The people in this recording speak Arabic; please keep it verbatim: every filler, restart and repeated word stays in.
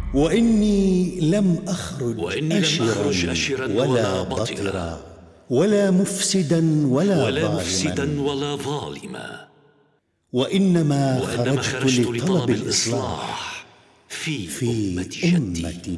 وإني لم أخرج, وإني أشرا, لم أخرج أشرا ولا بطرا ولا مفسدا ولا, ولا ظالما, مفسدا ولا ظالما، وإنما, وإنما خرجت, خرجت لطلب الإصلاح الإصلاح في, في أمة جدي. أمة